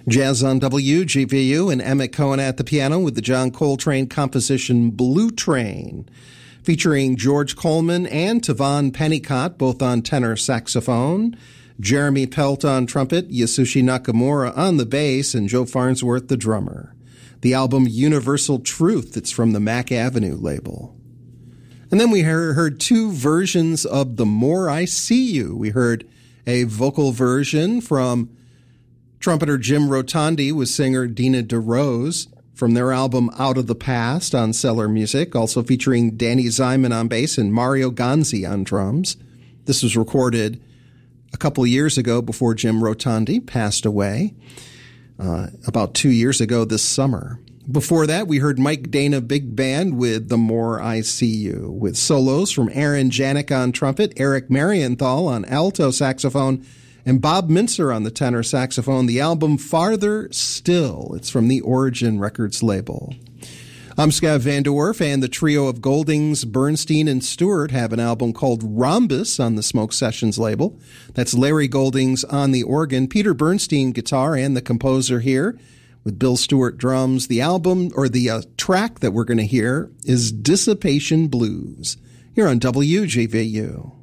Jazz on WGVU and Emmett Cohen at the piano with the John Coltrane composition Blue Train, featuring George Coleman and Tavon Pennicott, both on tenor saxophone, Jeremy Pelt on trumpet, Yasushi Nakamura on the bass, and Joe Farnsworth, the drummer. The album Universal Truth, it's from the Mack Avenue label. And then we heard two versions of The More I See You. We heard a vocal version from trumpeter Jim Rotondi with singer Dina DeRose from their album Out of the Past on Cellar Music, also featuring Danny Ziman on bass and Mario Ganzi on drums. This was recorded a couple of years ago before Jim Rotondi passed away, about 2 years ago this summer. Before that, we heard Mike Dana Big Band with The More I See You, with solos from Aaron Janik on trumpet, Eric Marienthal on alto saxophone, and Bob Mintzer on the tenor saxophone. The album Farther Still, it's from the Origin Records label. I'm Scott Van Der Werf, and the trio of Goldings, Bernstein, and Stewart have an album called Rhombus on the Smoke Sessions label. That's Larry Goldings on the organ, Peter Bernstein guitar, and the composer here, with Bill Stewart drums. The album, or the track that we're going to hear, is Dissipation Blues, here on WGVU.